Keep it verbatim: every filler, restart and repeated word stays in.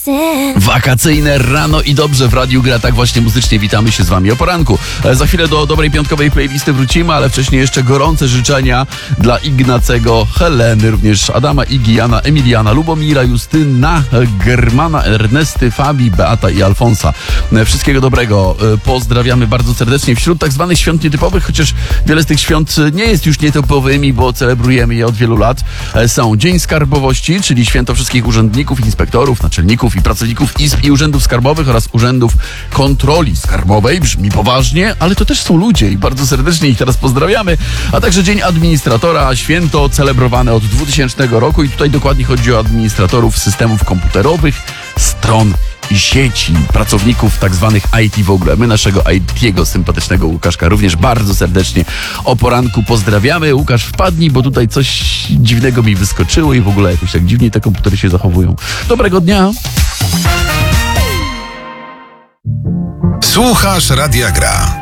Wakacyjne rano i dobrze w Radiu Gra, tak właśnie muzycznie witamy się z wami o poranku. E, za chwilę do dobrej piątkowej playlisty wrócimy, ale wcześniej jeszcze gorące życzenia dla Ignacego, Heleny, również Adama, Igi, Jana, Emiliana, Lubomira, Justyna, Germana, Ernesty, Fabi, Beata i Alfonsa. E, wszystkiego dobrego. E, pozdrawiamy bardzo serdecznie. Wśród tak zwanych świąt nietypowych, chociaż wiele z tych świąt nie jest już nietypowymi, bo celebrujemy je od wielu lat, e, są Dzień Skarbowości, czyli święto wszystkich urzędników, inspektorów, naczelników i pracowników izb i urzędów skarbowych oraz urzędów kontroli skarbowej. Brzmi poważnie, ale to też są ludzie i bardzo serdecznie ich teraz pozdrawiamy. A także Dzień Administratora, święto celebrowane od dwutysięcznego roku i tutaj dokładnie chodzi o administratorów systemów komputerowych, stron i sieci, pracowników tak zwanych I T w ogóle. My naszego I T'ego sympatycznego Łukaszka również bardzo serdecznie o poranku pozdrawiamy. Łukasz, wpadnij, bo tutaj coś dziwnego mi wyskoczyło i w ogóle jakoś tak dziwnie te komputery się zachowują. Dobrego dnia! Słuchasz Radia Gra.